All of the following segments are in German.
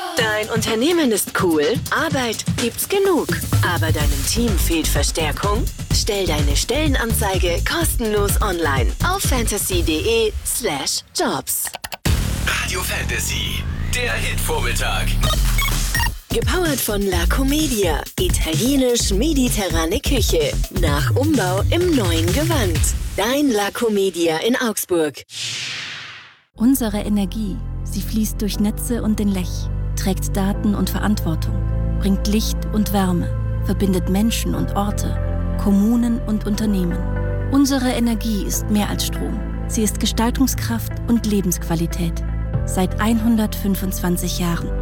Dein Unternehmen ist cool, Arbeit gibt's genug, aber deinem Team fehlt Verstärkung? Stell deine Stellenanzeige kostenlos online auf fantasy.de/jobs. Radio Fantasy, der Hit-Vormittag. Gepowert von La Comedia, italienisch-mediterrane Küche. Nach Umbau im neuen Gewand. Dein La Comedia in Augsburg. Unsere Energie, sie fließt durch Netze und den Lech, trägt Daten und Verantwortung, bringt Licht und Wärme, verbindet Menschen und Orte, Kommunen und Unternehmen. Unsere Energie ist mehr als Strom. Sie ist Gestaltungskraft und Lebensqualität. Seit 125 Jahren.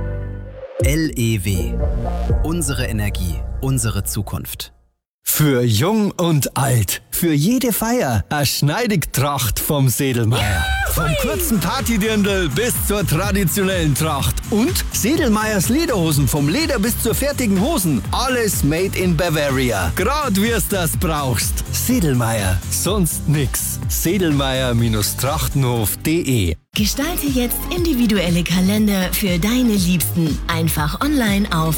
LEW. Unsere Energie, unsere Zukunft. Für Jung und Alt, für jede Feier, eine Schneidigtracht vom Sedelmeier. Vom kurzen Partydirndl bis zur traditionellen Tracht. Und Sedelmeiers Lederhosen, vom Leder bis zur fertigen Hosen. Alles made in Bavaria. Grad wie's das brauchst. Sedelmeier, sonst nix. Sedelmeier-trachtenhof.de. Gestalte jetzt individuelle Kalender für deine Liebsten. Einfach online auf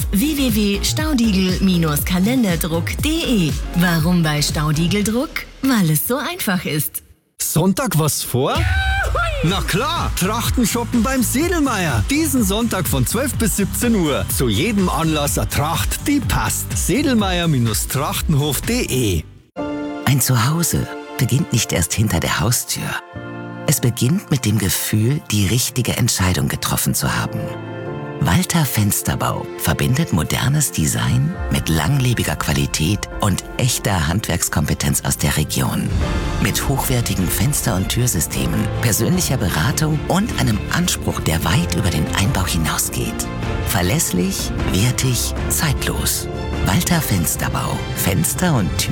www.staudigl-kalenderdruck.de. Warum bei Staudigl-Druck? Weil es so einfach ist. Sonntag was vor? Na klar, Trachten shoppen beim Sedelmeier. Diesen Sonntag von 12 bis 17 Uhr. Zu jedem Anlass eine Tracht, die passt. Sedelmeier-trachtenhof.de. Ein Zuhause beginnt nicht erst hinter der Haustür. Es beginnt mit dem Gefühl, die richtige Entscheidung getroffen zu haben. Walter Fensterbau verbindet modernes Design mit langlebiger Qualität und echter Handwerkskompetenz aus der Region. Mit hochwertigen Fenster- und Türsystemen, persönlicher Beratung und einem Anspruch, der weit über den Einbau hinausgeht. Verlässlich, wertig, zeitlos. Walter Fensterbau. Fenster und Türen